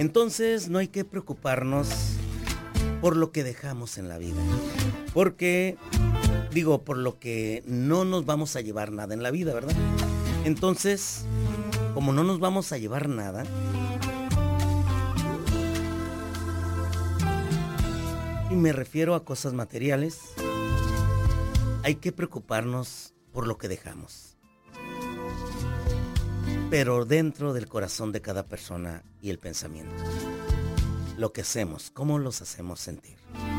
Entonces no hay que preocuparnos por lo que dejamos en la vida. Porque, por lo que no nos vamos a llevar nada en la vida, ¿verdad? Entonces, como no nos vamos a llevar nada, y me refiero a cosas materiales, hay que preocuparnos por lo que dejamos. Pero dentro del corazón de cada persona y el pensamiento. Lo que hacemos, cómo los hacemos sentir.